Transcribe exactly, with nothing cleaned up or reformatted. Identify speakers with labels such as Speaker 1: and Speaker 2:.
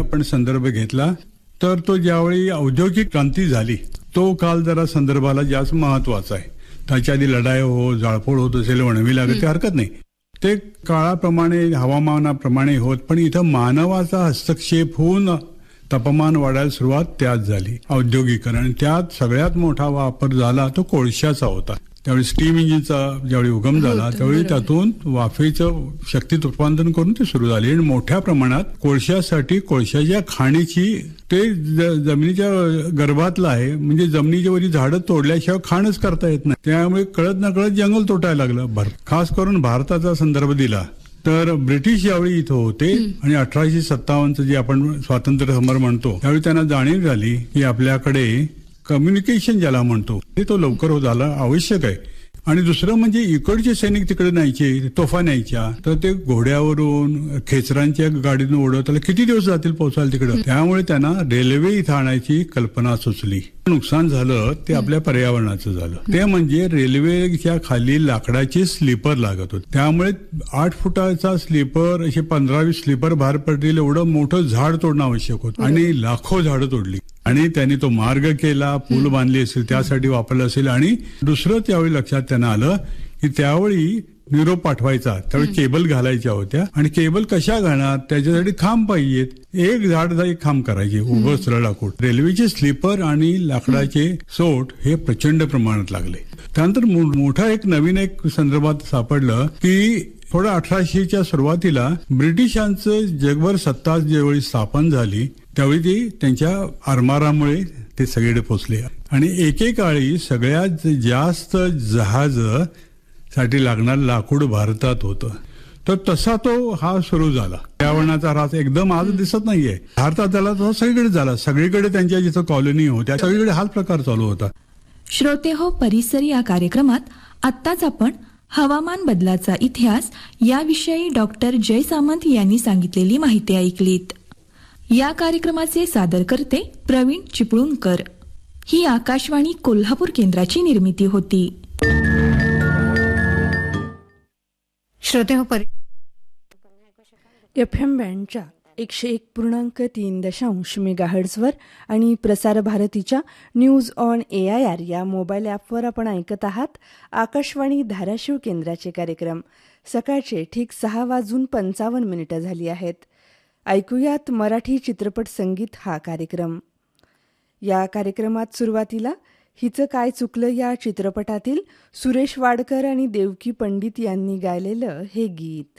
Speaker 1: आपण संदर्भ घेतला तर तो ज्यावेळी औद्योगिक क्रांती झाली तो काल जरा संदर्भाला जास्त महत्वाचा आहे. त्याच्या आधी लढाई हो, जाळपोळ होत असेल, वणवी लागत, ते हरकत नाही. ते काळाप्रमाणे हवामानाप्रमाणे होत, पण इथं मानवाचा हस्तक्षेप होऊन तापमान वाढायला सुरुवात त्यात झाली, औद्योगिकरण. त्यात सगळ्यात मोठा वापर झाला तो कोळशाचा होता. त्यावेळी स्टीम इंजिनचा ज्यावेळी उगम झाला त्यावेळी त्यातून वाफेचं शक्तीत रूपांतरण करून ते सुरू झाले. आणि मोठ्या प्रमाणात कोळशासाठी कोळशाच्या खाणीची ते जमिनीच्या गर्भातलं आहे, म्हणजे जमिनीच्या वरी झाडं तोडल्याशिवाय खाणच करता येत नाही. त्यामुळे कळत न कळत जंगल तोडायला लागलं. खास करून भारताचा संदर्भ दिला तर ब्रिटिश यावेळी इथं होते आणि अठराशे सत्तावन्नचं जे आपण स्वातंत्र्य समर म्हणतो त्यावेळी त्यांना जाणीव झाली की आपल्याकडे कम्युनिकेशन ज्याला म्हणतो ते तो लवकर होत आला आवश्यक आहे. आणि दुसरं म्हणजे इकडचे सैनिक तिकडे न्यायचे, तोफा न्यायच्या, तर ते घोड्यावरून खेचरांच्या गाडीतून ओढत त्याला किती दिवस जातील पोहोचायला तिकडे. त्यामुळे त्यांना रेल्वे इथं आणायची कल्पना सुचली. नुकसान झालं ते आपल्या पर्यावरणाचं झालं. ते म्हणजे रेल्वेच्या खाली लाकडाचे स्लीपर लागत होते. त्यामुळे आठ फुटाचा स्लीपर, असे पंधरा वीस स्लीपर बाहेर पडतील एवढं मोठं झाड तोडणं आवश्यक होतं आणि लाखो झाडं तोडली. आणि त्यांनी तो मार्ग केला, पूल बांधले असेल त्यासाठी वापरला असेल. आणि दुसरं त्यावेळी लक्षात त्यांना आलं की त्यावेळी निरोप पाठवायचा त्यावेळी केबल घालायच्या होत्या आणि केबल कशा घालणार, त्याच्यासाठी खांब पाहिजेत. एक झाड एक खांब करायचे उभं सरळ लाकूड. रेल्वेचे स्लीपर आणि लाकडाचे सोट हे प्रचंड प्रमाणात लागले. त्यानंतर मोठा एक नवीन एक संदर्भात सापडलं की थोडं अठराशेच्या सुरुवातीला ब्रिटिशांचं जगभर सत्ता ज्यावेळी स्थापन झाली त्यावेळी ती त्यांच्या आरमारामुळे ते सगळीकडे पोचले. आणि एकेकाळी सगळ्यात जास्त जहाज साठी लागणार लाकूड भारतात होतं. तर तसा तो हा सुरू झाला. पर्यावरणाचा ऱ्हास एकदम आज दिसत नाहीये. भारतात झाला तो सगळीकडे झाला. सगळीकडे त्यांच्या जिथं कॉलनी होत्या सगळीकडे हाच प्रकार चालू होता.
Speaker 2: श्रोते हो, परिसर या कार्यक्रमात आत्ताच आपण हवामान बदलाचा इतिहास याविषयी डॉक्टर जय सामंत यांनी सांगितलेली माहिती ऐकलीत. या कार्यक्रमाचे सादर करते प्रवीण चिपळूणकर. ही आकाशवाणी कोल्हापूर केंद्राची निर्मिती होती.
Speaker 3: श्रोते हो,
Speaker 4: एफ एम बँडच्या एकशे एक पूर्णांक तीन दशांश मेगाहर्ट्झवर आणि प्रसार भारतीच्या news on A I R या मोबाईल ॲपवर आपण ऐकत आहात आकाशवाणी धाराशिव केंद्राचे कार्यक्रम. सकाळचे ठीक सहा वाजून पंचावन्न मिनिटं झाली आहेत. ऐकूयात मराठी चित्रपट संगीत हा कार्यक्रम. या कार्यक्रमात सुरुवातीला हिचं काय चुकलं या चित्रपटातील सुरेश वाडकर आणि देवकी पंडित यांनी गायलेलं हे गीत.